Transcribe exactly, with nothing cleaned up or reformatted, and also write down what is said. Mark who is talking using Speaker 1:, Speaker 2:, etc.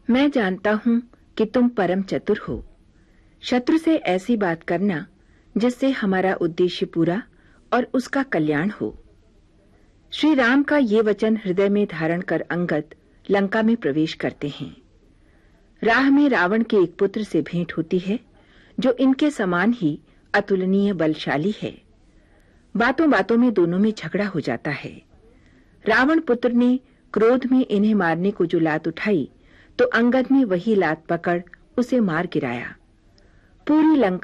Speaker 1: मैं जानता हूं कि तुम परम चतुर हो। शत्रु से ऐसी बात करना जिससे हमारा उद्देश्य पूरा और उसका कल्याण हो। श्री राम का ये वचन हृदय में धारण कर अंगद लंका में प्रवेश करते हैं। राह में रावण के एक पुत्र से भेंट होती है जो इनके समान ही अतुलनीय बलशाली है। बातों बातों में दोनों में झगड़ा हो जाता है। रावण पुत्र ने क्रोध में इन्हें मारने को जो लात उठाई तो अंगद ने वही लात पकड़ उसे मार गिराया। पूरी लंका